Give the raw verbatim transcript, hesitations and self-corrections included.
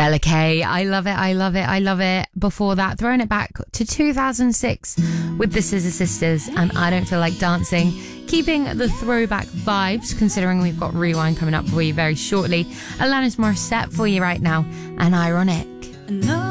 Bella K, I love it, I love it, I love it. Before that, throwing it back to two thousand six with the Scissor Sisters and I Don't Feel Like Dancing. Keeping the throwback vibes, considering we've got Rewind coming up for you very shortly. Alanis Morissette for you right now, and Ironic.